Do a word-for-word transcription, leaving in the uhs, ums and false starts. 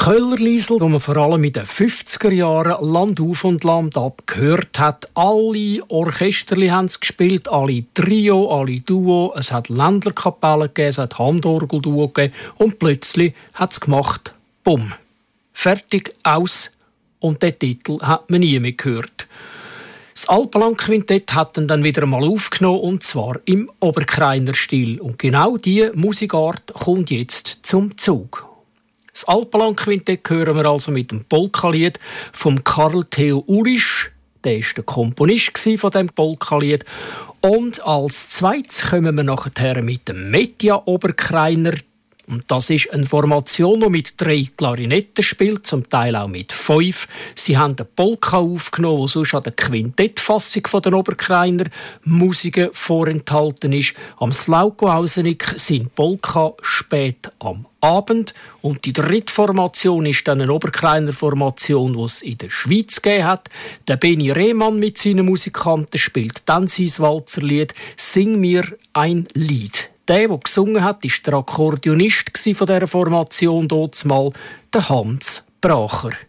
Köllerliesl, das man vor allem in den fünfziger Jahren Land auf und Land ab gehört hat. Alle Orchesterli haben es gespielt, alle Trio, alle Duo. Es hat Ländlerkapellen gegeben, es hat Handorgelduo gegeben. Und plötzlich hat es gemacht, bumm. Fertig, aus. Und den Titel hat man nie mehr gehört. Das Alpenland-Quintett hat ihn dann wieder einmal aufgenommen, und zwar im Oberkreiner Stil. Und genau diese Musikart kommt jetzt zum Zug. Das Alpenland-Quintett hören wir also mit dem Polkalied von Karl Theo Ulisch. Der war der Komponist von diesem Polkalied. Und als zweites kommen wir nachher mit dem Medja-Oberkreiner. Und das ist eine Formation, die mit drei Klarinetten spielt, zum Teil auch mit fünf. Sie haben eine Polka aufgenommen, die sonst an der Quintettfassung der Oberkreiner Musiken vorenthalten ist. Am Slauko-Ausenik sind Polka spät am Abend. Und die dritte Formation ist dann eine Oberkreiner Formation, die es in der Schweiz gegeben hat. Der Benny Rehmann mit seinen Musikanten spielt dann sein Walzerlied «Sing mir ein Lied». Der, der gesungen hat, war der Akkordeonist dieser Formation, dort mal der Hans Bracher.